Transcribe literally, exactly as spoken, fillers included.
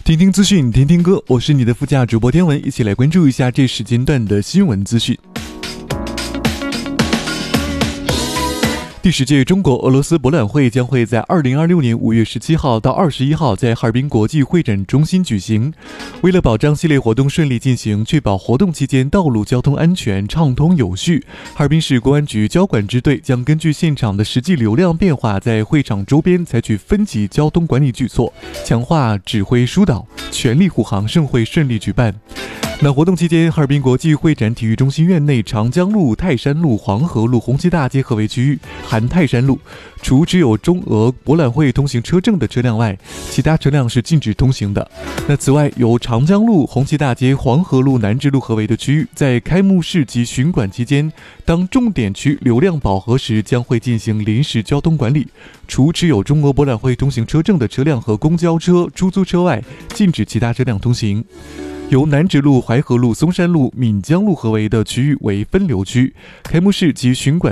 听听资讯，听听歌，我是你的副驾主播天文，一起来关注一下这时间段的新闻资讯。第十届中国俄罗斯博览会将会在二零二六年五月十七号到二十一号在哈尔滨国际会展中心举行。为了保障系列活动顺利进行，确保活动期间道路交通安全畅通有序，哈尔滨市公安局交管支队将根据现场的实际流量变化，在会场周边采取分级交通管理举措，强化指挥疏导，全力护航盛会顺利举办。那活动期间，哈尔滨国际会展体育中心院内长江路、泰山路、黄河路、红旗大街合围区域含泰山路，除持有中俄博览会通行车证的车辆外，其他车辆是禁止通行的。那此外，由长江路、红旗大街、黄河路、南直路合围的区域，在开幕式及巡馆期间，当重点区流量饱和时，将会进行临时交通管理。除持有中俄博览会通行车证的车辆和公交车、出租车外，禁止其他车辆通行。由南直路、淮河路、松山路、闽江路合围的区域为分流区，开幕式及巡馆